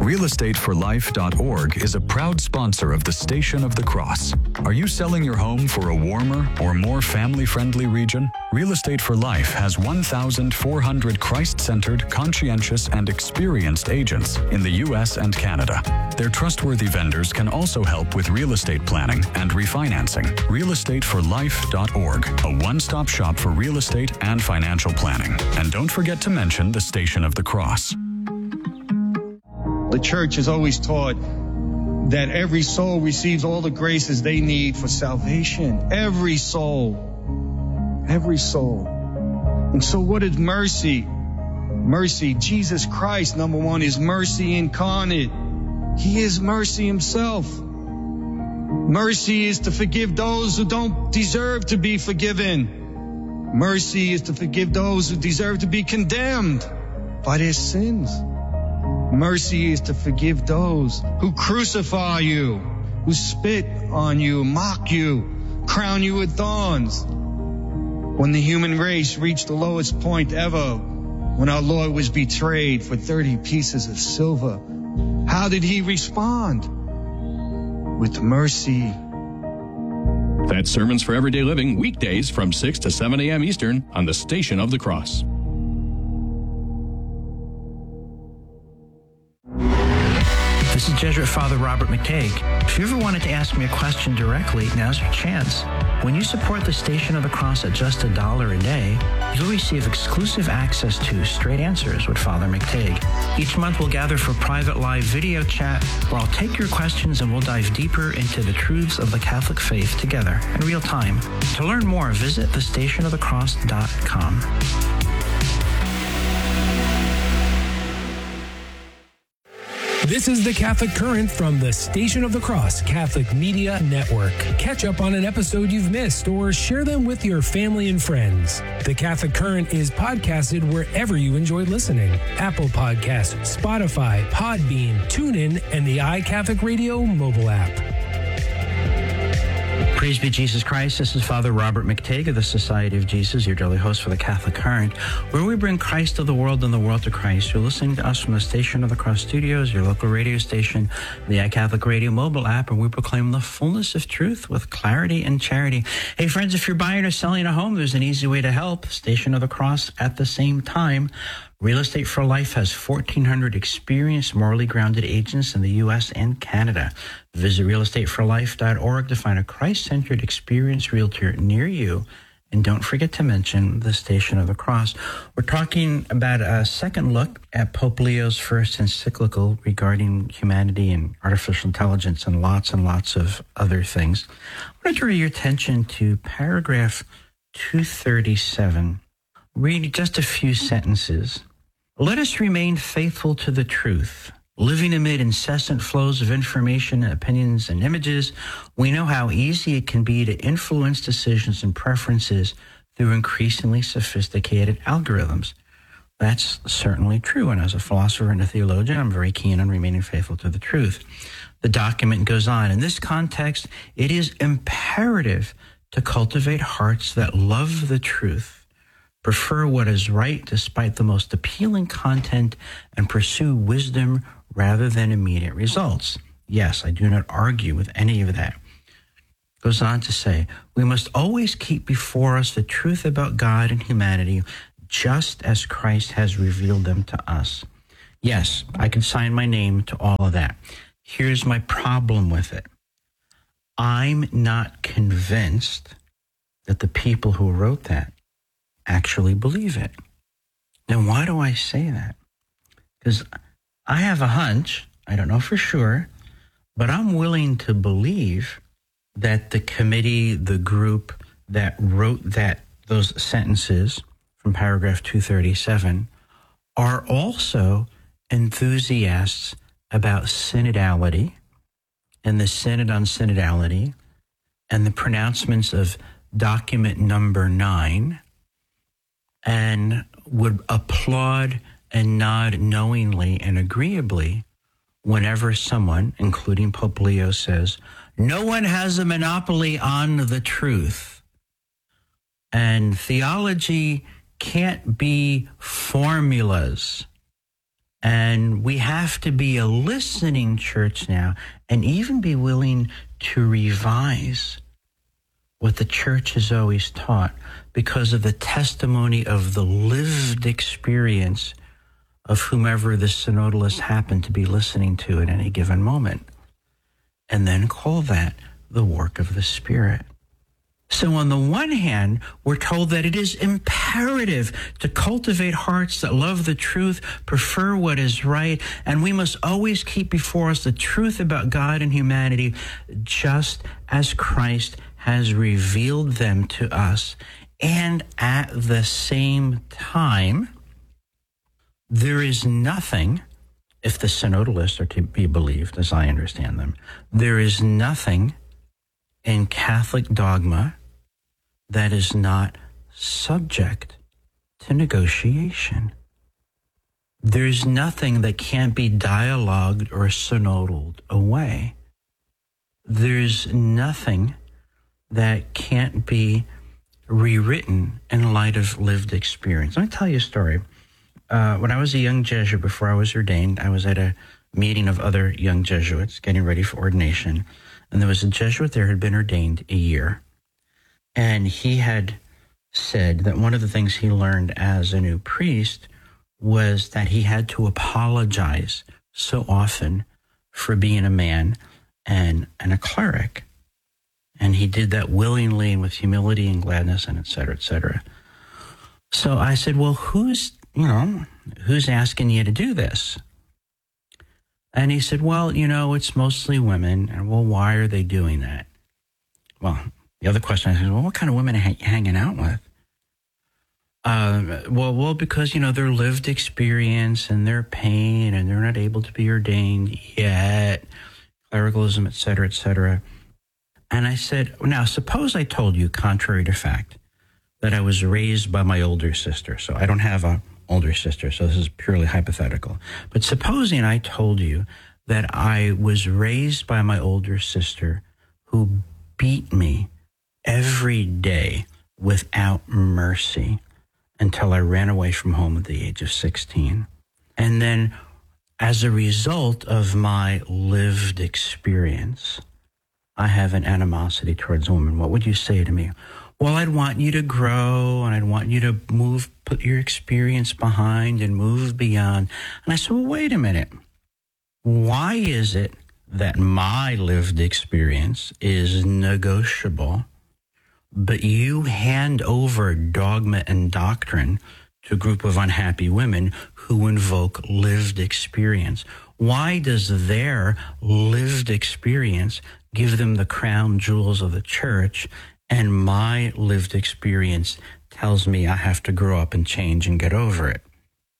realestateforlife.org is a proud sponsor of the Station of the Cross. Are you selling your home for a warmer or more family-friendly region? Real Estate for Life has 1,400 Christ-centered, conscientious, and experienced agents in the U.S. and Canada. Their trustworthy vendors can also help with real estate planning and refinancing. realestateforlife.org, a one-stop shop for real estate and financial planning. And don't forget to mention the Station of the Cross. The church has always taught that every soul receives all the graces they need for salvation. Every soul. Every soul. And so what is mercy? Mercy, Jesus Christ, number one, is mercy incarnate. He is mercy himself. Mercy is to forgive those who don't deserve to be forgiven. Mercy is to forgive those who deserve to be condemned by their sins. Mercy is to forgive those who crucify you, who spit on you, mock you, crown you with thorns. When the human race reached the lowest point ever, when our Lord was betrayed for 30 pieces of silver, how did he respond? With mercy. That's Sermons for Everyday Living, weekdays from 6 to 7 a.m. Eastern on the Station of the Cross. This is Jesuit Father Robert McTague. If you ever wanted to ask me a question directly, now's your chance. When you support the Station of the Cross at just $1 a day, you'll receive exclusive access to Straight Answers with Father McTague. Each month we'll gather for private live video chat where I'll take your questions and we'll dive deeper into the truths of the Catholic faith together in real time. To learn more, visit thestationofthecross.com. This is the Catholic Current from the Station of the Cross Catholic Media Network. Catch up on an episode you've missed or share them with your family and friends. The Catholic Current is podcasted wherever you enjoy listening. Apple Podcasts, Spotify, Podbean, TuneIn, and the iCatholic Radio mobile app. Praise be Jesus Christ. This is Father Robert McTague of the Society of Jesus, your daily host for the Catholic Current, where we bring Christ to the world and the world to Christ. You're listening to us from the Station of the Cross Studios, your local radio station, the iCatholic Radio mobile app, and we proclaim the fullness of truth with clarity and charity. Hey, friends, if you're buying or selling a home, there's an easy way to help. Station of the Cross at the same time. Real Estate for Life has 1,400 experienced, morally grounded agents in the U.S. and Canada. Visit realestateforlife.org to find a Christ-centered, experienced realtor near you. And don't forget to mention the Station of the Cross. We're talking about a second look at Pope Leo's first encyclical regarding humanity and artificial intelligence and lots of other things. I want to draw your attention to paragraph 237. Read just a few sentences. Let us remain faithful to the truth. Living amid incessant flows of information, opinions, and images, we know how easy it can be to influence decisions and preferences through increasingly sophisticated algorithms. That's certainly true, and as a philosopher and a theologian, I'm very keen on remaining faithful to the truth. The document goes on. In this context, it is imperative to cultivate hearts that love the truth, prefer what is right despite the most appealing content, and pursue wisdom rather than immediate results. Yes, I do not argue with any of that. Goes on to say, we must always keep before us the truth about God and humanity, just as Christ has revealed them to us. Yes, I can sign my name to all of that. Here's my problem with it. I'm not convinced that the people who wrote that actually believe it. Now, why do I say that? Because I have a hunch, I don't know for sure, but I'm willing to believe that the committee, the group that wrote those sentences from paragraph 237 are also enthusiasts about synodality and the Synod on Synodality and the pronouncements of document number 9, and would applaud and nod knowingly and agreeably whenever someone, including Pope Leo, says, no one has a monopoly on the truth. And theology can't be formulas. And we have to be a listening church now and even be willing to revise what the church has always taught because of the testimony of the lived experience of whomever the synodalists happen to be listening to at any given moment. And then call that the work of the Spirit. So on the one hand, we're told that it is imperative to cultivate hearts that love the truth, prefer what is right, and we must always keep before us the truth about God and humanity, just as Christ has revealed them to us. And at the same time, there is nothing, if the synodalists are to be believed, as I understand them, there is nothing in Catholic dogma that is not subject to negotiation. There's nothing that can't be dialogued or synodaled away. There's nothing that can't be rewritten in light of lived experience. Let me tell you a story. When I was a young Jesuit, before I was ordained, I was at a meeting of other young Jesuits getting ready for ordination. And there was a Jesuit there who had been ordained a year. And he had said that one of the things he learned as a new priest was that he had to apologize so often for being a man and a cleric. And he did that willingly and with humility and gladness and et cetera, et cetera. So I said, well, who's asking you to do this? And he said, well, it's mostly women. And well, why are they doing that? Well, the other question I said, well, what kind of women are you hanging out with? Well, because, their lived experience and their pain and they're not able to be ordained yet, clericalism, et cetera, et cetera. And I said, now, suppose I told you, contrary to fact, that I was raised by my older sister. So I don't have a older sister, so this is purely hypothetical. But supposing I told you that I was raised by my older sister who beat me every day without mercy until I ran away from home at the age of 16. And then as a result of my lived experience, I have an animosity towards women. What would you say to me? Well, I'd want you to grow and I'd want you to put your experience behind and move beyond. And I said, well, wait a minute. Why is it that my lived experience is negotiable, but you hand over dogma and doctrine to a group of unhappy women who invoke lived experience? Why does their lived experience give them the crown jewels of the church, and my lived experience tells me I have to grow up and change and get over it?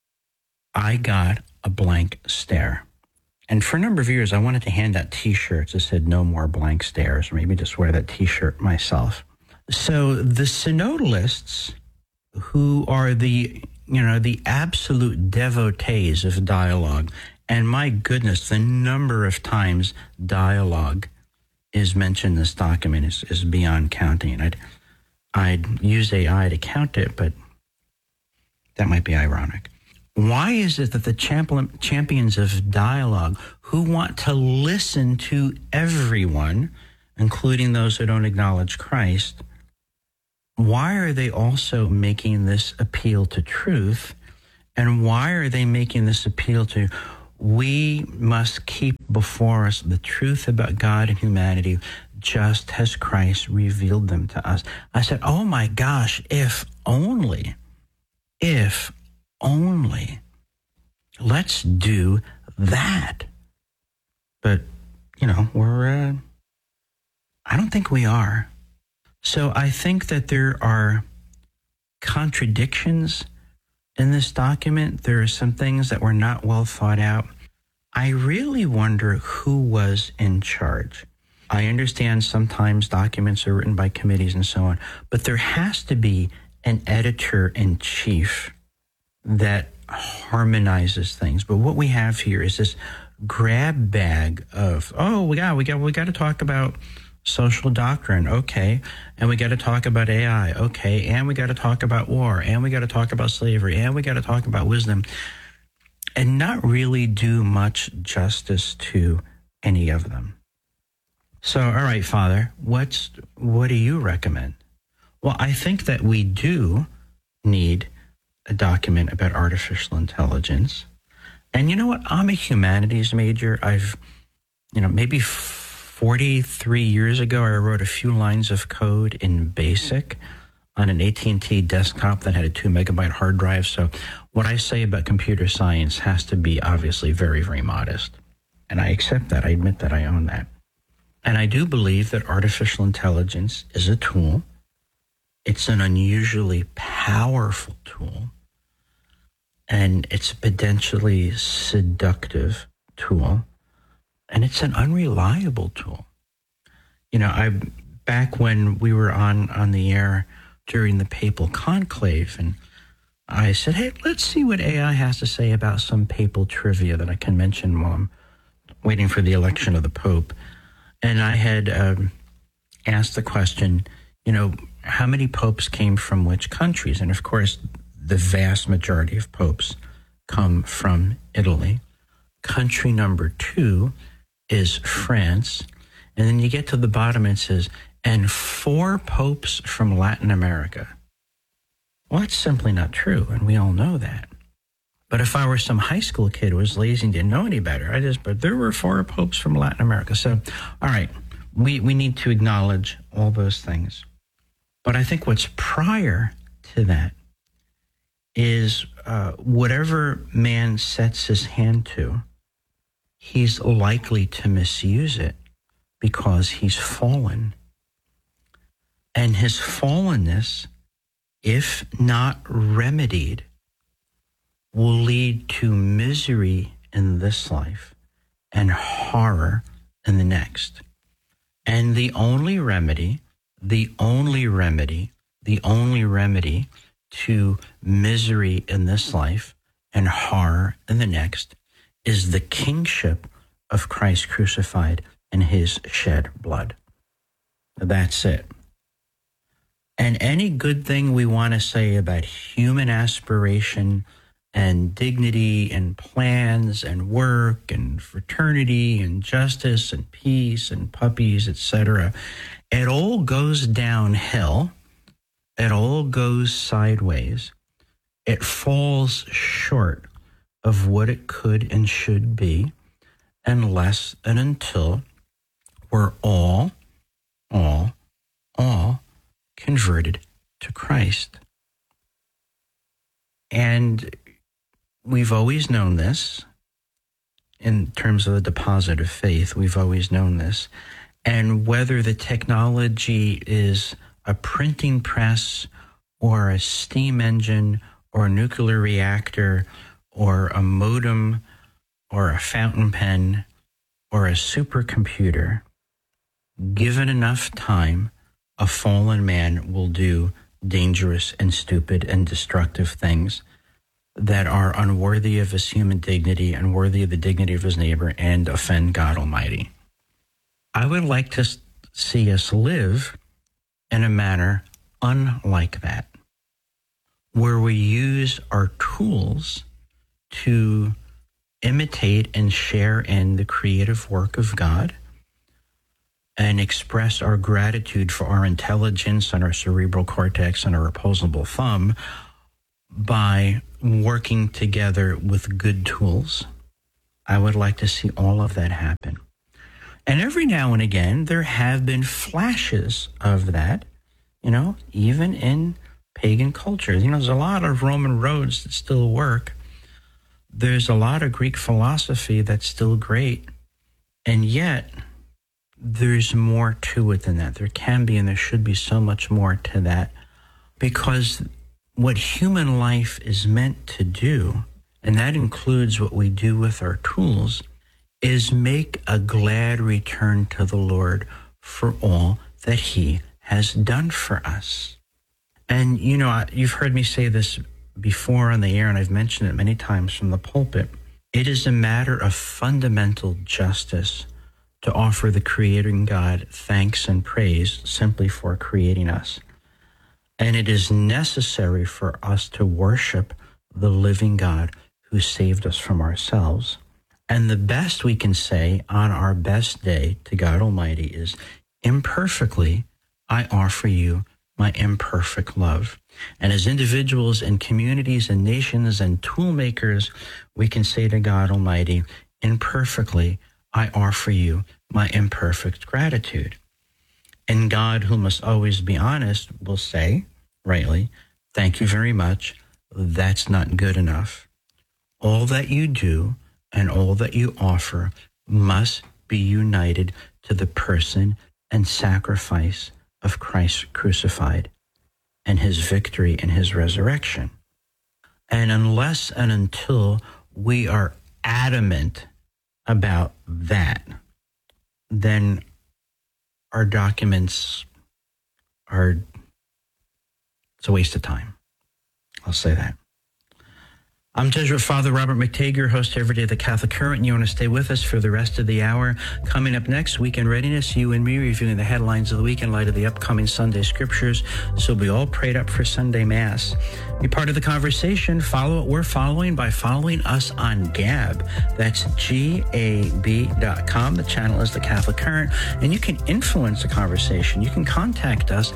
I got a blank stare. And for a number of years, I wanted to hand out T-shirts that said no more blank stares, or maybe just wear that T-shirt myself. So the synodalists, who are the absolute devotees of dialogue, and my goodness, the number of times dialogue is mentioned in this document is beyond counting. I'd use AI to count it, but that might be ironic. Why is it that the champions of dialogue, who want to listen to everyone, including those who don't acknowledge Christ, why are they also making this appeal to truth? And why are they making this appeal to, we must keep before us the truth about God and humanity, just as Christ revealed them to us? I said, oh my gosh, if only, let's do that. But, I don't think we are. So I think that there are contradictions in this document. There are some things that were not well thought out. I really wonder who was in charge. I understand sometimes documents are written by committees and so on, but there has to be an editor-in-chief that harmonizes things. But what we have here is this grab bag of, we got to talk about social doctrine, okay, and we got to talk about AI, okay, and we got to talk about war, and we got to talk about slavery, and we got to talk about wisdom. and not really do much justice to any of them. So, all right, Father, what do you recommend? Well, I think that we do need a document about artificial intelligence. And you know what? I'm a humanities major. Maybe 43 years ago, I wrote a few lines of code in BASIC on an AT&T desktop that had a 2 megabyte hard drive. So what I say about computer science has to be obviously very, very modest. And I accept that. I admit that I own that. And I do believe that artificial intelligence is a tool. It's an unusually powerful tool. And it's a potentially seductive tool. And it's an unreliable tool. Back when we were on the air during the papal conclave, and I said, hey, let's see what AI has to say about some papal trivia that I can mention while I'm waiting for the election of the Pope. And I had asked the question, how many popes came from which countries? And of course, the vast majority of popes come from Italy. Country number 2 is France. And then you get to the bottom and it says, and 4 popes from Latin America. Well, that's simply not true, and we all know that. But if I were some high school kid who was lazy and didn't know any better, but there were 4 popes from Latin America. So, all right, we need to acknowledge all those things. But I think what's prior to that is whatever man sets his hand to, he's likely to misuse it because he's fallen. And his fallenness, if not remedied, will lead to misery in this life and horror in the next. And the only remedy to misery in this life and horror in the next is the kingship of Christ crucified and his shed blood. That's it. And any good thing we want to say about human aspiration and dignity and plans and work and fraternity and justice and peace and puppies, etc., it all goes downhill. It all goes sideways. It falls short of what it could and should be unless and until we're all converted to Christ. And we've always known this in terms of the deposit of faith. We've always known this. And whether the technology is a printing press or a steam engine or a nuclear reactor or a modem or a fountain pen or a supercomputer, given enough time, a fallen man will do dangerous and stupid and destructive things that are unworthy of his human dignity, unworthy of the dignity of his neighbor, and offend God Almighty. I would like to see us live in a manner unlike that, where we use our tools to imitate and share in the creative work of God and express our gratitude for our intelligence and our cerebral cortex and our opposable thumb by working together with good tools. I would like to see all of that happen. And every now and again, there have been flashes of that, even in pagan cultures. There's a lot of Roman roads that still work. There's a lot of Greek philosophy that's still great. And yet, there's more to it than that. There can be and there should be so much more to that. Because what human life is meant to do, and that includes what we do with our tools, is make a glad return to the Lord for all that he has done for us. And, you've heard me say this before on the air, and I've mentioned it many times from the pulpit. It is a matter of fundamental justice to offer the creating God thanks and praise simply for creating us. And it is necessary for us to worship the living God who saved us from ourselves. And the best we can say on our best day to God Almighty is, imperfectly, I offer you my imperfect love. And as individuals and communities and nations and tool makers, we can say to God Almighty, imperfectly, I offer you my imperfect gratitude. And God, who must always be honest, will say, rightly, thank you very much. That's not good enough. All that you do and all that you offer must be united to the person and sacrifice of Christ crucified and his victory and his resurrection. And unless and until we are adamant about that, then our documents it's a waste of time. I'll say that. I'm Jesuit Father Robert McTague, your host every day of the Catholic Current, and you want to stay with us for the rest of the hour. Coming up next, Weekend Readiness, you and me reviewing the headlines of the week in light of the upcoming Sunday scriptures, so we all prayed up for Sunday Mass. Be part of the conversation. Follow what we're following by following us on Gab. That's GAB.com. The channel is the Catholic Current, and you can influence the conversation. You can contact us,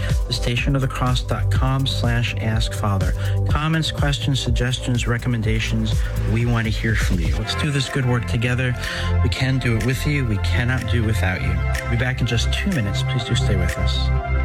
thestationofthecross.com/askfather. Comments, questions, suggestions, recommendations. We want to hear from you. Let's do this good work together. We can do it with you. We cannot do it without you. We'll be back in just 2 minutes. Please do stay with us.